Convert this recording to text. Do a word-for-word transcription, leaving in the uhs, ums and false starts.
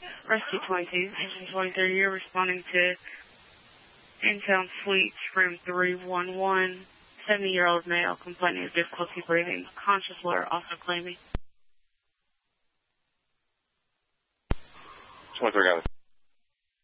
Rescue twenty-two, Engine twenty-three, you're responding to in-town suites, room three one one, seventy-year-old male complaining of difficulty breathing, conscious lawyer also claiming. twenty-three, got it.